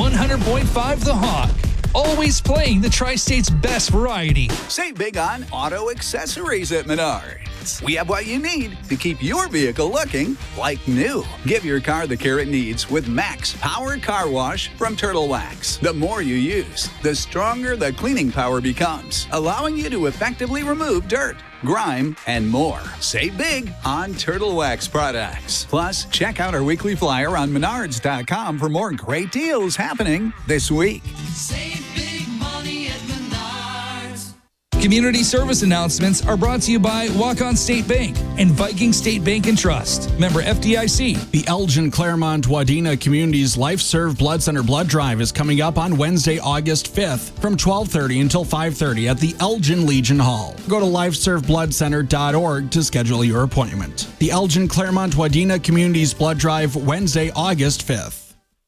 100.5 The Hawk. Always playing the Tri-State's best variety. Save big on auto accessories at Menards. We have what you need to keep your vehicle looking like new. Give your car the care it needs with Max Powered Car Wash from Turtle Wax. The more you use, the stronger the cleaning power becomes, allowing you to effectively remove dirt, grime, and more. Save big on Turtle Wax products. Plus, check out our weekly flyer on Menards.com for more great deals happening this week. Save big money at Menards. Community service announcements are brought to you by Walk-On State Bank and Viking State Bank and Trust. Member FDIC. The Elgin Claremont Wadena Community's Life Serve Blood Center Blood Drive is coming up on Wednesday, August 5th from 12:30 until 5:30 at the Elgin Legion Hall. Go to lifeservebloodcenter.org to schedule your appointment. The Elgin Claremont Wadena Community's Blood Drive, Wednesday, August 5th.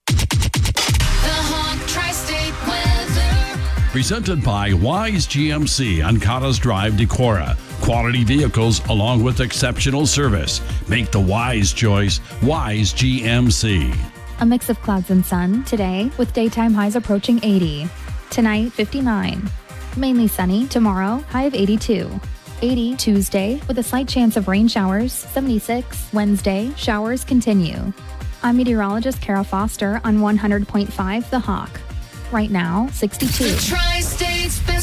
Presented by Wise GMC on Cottas Drive, Decorah. Quality vehicles along with exceptional service. Make the wise choice, Wise GMC. A mix of clouds and sun today with daytime highs approaching 80. Tonight, 59. Mainly sunny. Tomorrow, high of 82. 80 Tuesday with a slight chance of rain showers. 76 Wednesday, showers continue. I'm meteorologist Kara Foster on 100.5 The Hawk. Right now, 62. The Tri-State's best